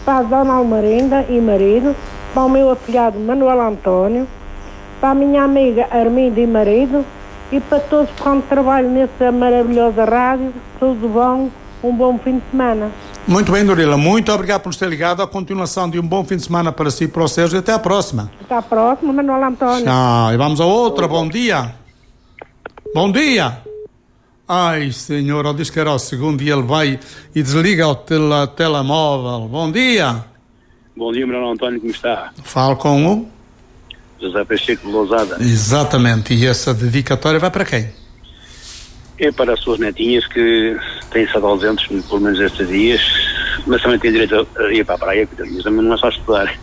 para a dona Almarinda e marido, para o meu afilhado Manuel António, para a minha amiga Arminda e marido, e para todos quanto trabalham nessa maravilhosa rádio. Tudo bom, um bom fim de semana. Muito bem, Dorila, muito obrigado por nos ter ligado. A continuação de um bom fim de semana para si e para o Sérgio, e até à próxima. Até à próxima, Manuel António. Tchau. E vamos a outra. Bom dia. Bom dia. Ai, senhor, ele diz que era o segundo e ele vai e desliga o telemóvel. Bom dia. Bom dia, Manuel António, como está? Falo com o José Pacheco de Lousada. Exatamente, e essa dedicatória vai para quem? É para as suas netinhas que têm estado ausentes pelo menos estes dias, mas também têm direito a ir para a praia, mas também não é só estudar.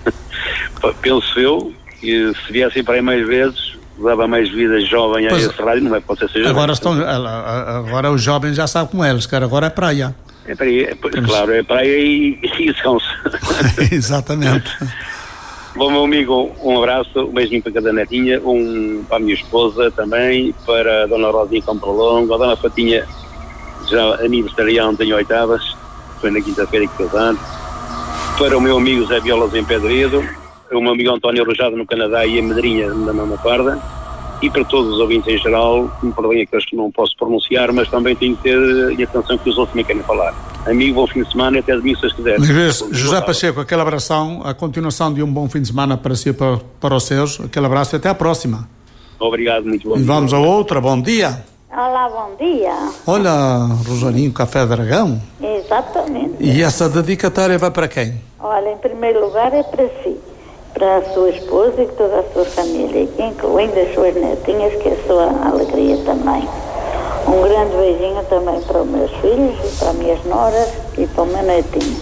Penso eu que se viessem para aí mais vezes, dava mais vida jovem a esse rádio, não é? Pode ser seja. Agora os jovens já sabem como eles, cara, agora é praia. É praia, claro, é praia e descanso. Exatamente. Bom, meu amigo, um abraço, um beijinho para cada netinha, para a minha esposa também, para a dona Rosinha Camprolongo, a dona Fatinha, já aniversariante em oitavas, foi na quinta-feira que casando, para o meu amigo Zé Violas em Pedredo, o meu amigo António Rojado no Canadá e a madrinha da Mama Parda, e para todos os ouvintes em geral, me perdoem aqueles que não posso pronunciar, mas também tenho que ter atenção que os outros me querem falar. Amigo, bom fim de semana e até domingo se quiser. José Pacheco, aquele abração, a continuação de um bom fim de semana para si e para os seus, aquele abraço e até à próxima. Obrigado, muito bom. E vamos a outra, bom dia. Olá, bom dia. Olha, Rosarinho, Café Dragão. Exatamente. E essa dedicatória vai para quem? Olha, em primeiro lugar é para si, para a sua esposa e toda a sua família, incluindo as suas netinhas, que é a sua alegria também. Um grande beijinho também para os meus filhos, e para as minhas noras e para o meu netinho.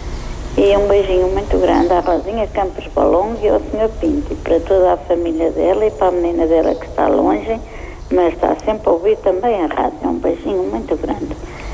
E um beijinho muito grande à Rosinha Campos Balongo e ao Sr. Pinto, e para toda a família dela e para a menina dela que está longe, mas está sempre a ouvir também a rádio. Um beijinho muito grande.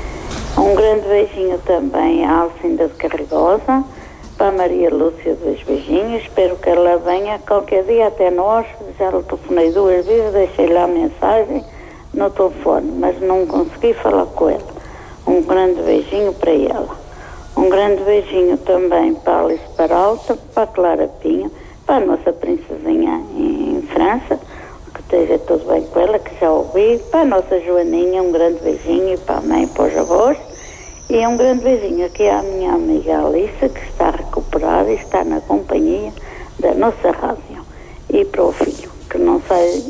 Um grande beijinho também à Alcinda de Carregosa, para a Maria Lúcia, 2 beijinhos. Espero que ela venha qualquer dia até nós. Já lhe telefonei 2 vezes, deixei-lhe a mensagem no telefone, mas não consegui falar com ela. Um grande beijinho para ela. Um grande beijinho também para a Alice Peralta, para a Clara Pinho, para a nossa princesinha em França, que esteja tudo bem com ela, que já ouvi, para a nossa Joaninha, um grande beijinho, e para a mãe, para os avós. E um grande beijinho aqui à minha amiga Alice, que está recuperada e está na companhia da nossa rádio. E para o filho, que não sai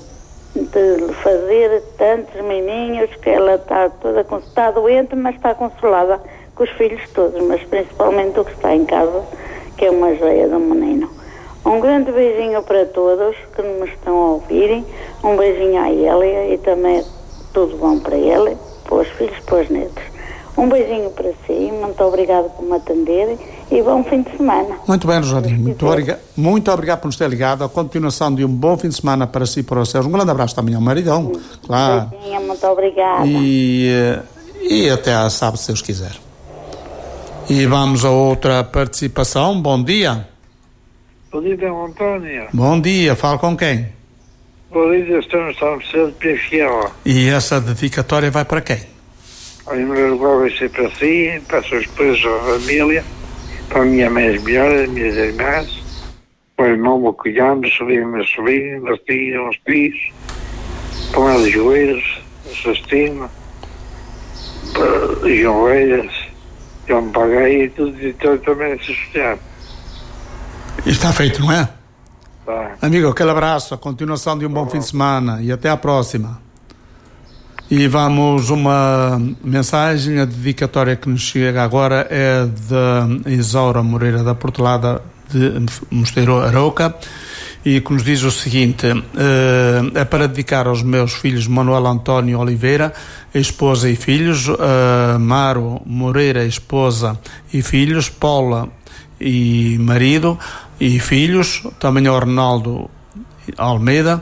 de fazer tantos miminhos, que ela está doente, mas está consolada com os filhos todos, mas principalmente o que está em casa, que é uma joia do menino. Um grande beijinho para todos que me estão a ouvirem, um beijinho à Elia e também tudo bom para ele, para os filhos, para os netos. Um beijinho para si, muito obrigado por me atenderem e bom fim de semana. Muito bem, Rosarinho, muito obrigado por nos ter ligado. A continuação de um bom fim de semana para si e para os seus. Um grande abraço também ao maridão, claro. Beijinho, muito obrigada. E até a sábado, se Deus quiser. E vamos a outra participação. Bom dia. Bom dia, Dom António. Bom dia, fala com quem? Bom dia, estamos de Piafiel. E essa dedicatória vai para quem? Em primeiro lugar vai ser para si, para a sua esposa, a sua família, para a minha mãe, as melhores, as minhas irmãs, para o irmão, meu cunhado, meu sobrinho, meus filhos, meus filhos, para o Hélio Joeiros, a Sestina, para João Oeiras, João Pagai e tudo também associado. Está feito, não é? Tá. Amigo, aquele abraço, a continuação de um bom fim de semana e até à próxima. E vamos uma mensagem, a dedicatória que nos chega agora é de Isaura Moreira da Portelada de Mosteiro Arouca e que nos diz o seguinte: é para dedicar aos meus filhos Manuel António Oliveira, esposa e filhos, Maro Moreira, esposa e filhos, Paula e marido e filhos, também ao Ronaldo Almeida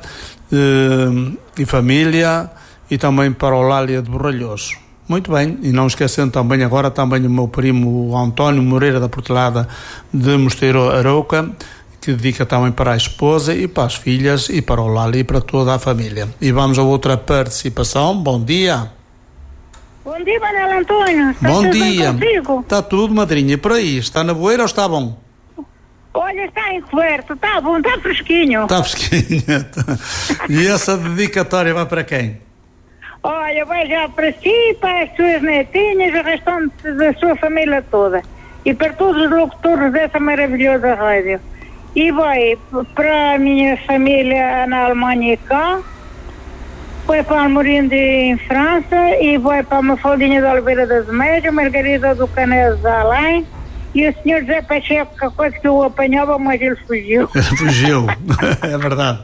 e família, e também para o Lália de Borralhoso. Muito bem, e não esquecendo também agora também o meu primo António Moreira da Portelada de Mosteiro Arouca, que dedica também para a esposa e para as filhas e para o Lália e para toda a família. E vamos a outra participação. Bom dia. Bom dia, Manuel António. Bom dia. Está tudo, madrinha. E por aí? Está na boeira ou está bom? Olha, está encoberto. Está bom, está fresquinho. Está fresquinho. E essa dedicatória vai para quem? Olha, vai já para si, para as suas netinhas, o restante da sua família toda. E para todos os locutores dessa maravilhosa rádio. E vai para a minha família na Alemanha e cá. Vai para Almorinde em França e vai para a Mafaldinha da Oliveira das Médias, Margarida do Canés da Além e o senhor José Pacheco, que a coisa que eu apanhava, mas ele fugiu. Fugiu, é verdade.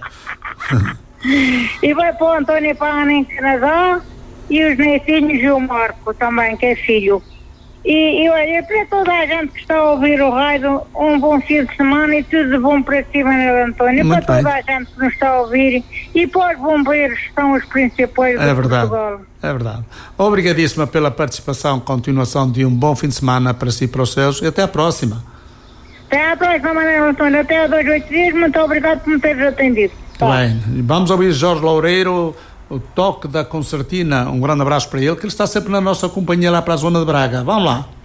E vai para o António e para a Ana em Canadá e os netinhos e o Marco também, que é filho. E olha, para toda a gente que está a ouvir o rádio, um bom fim de semana e tudo de bom para si, Manuel António. Muito para toda bem. a gente que nos está a ouvir e para os bombeiros que são os principais de Portugal. É verdade. Obrigadíssima pela participação, continuação de um bom fim de semana para si e para os seus e até à próxima. Até à próxima, Manuel António. Até a 2, 8 dias. Muito obrigado por me teres atendido. Bem, vamos ouvir Jorge Loureiro, o toque da concertina. Um grande abraço para ele, que ele está sempre na nossa companhia lá para a zona de Braga. Vamos lá.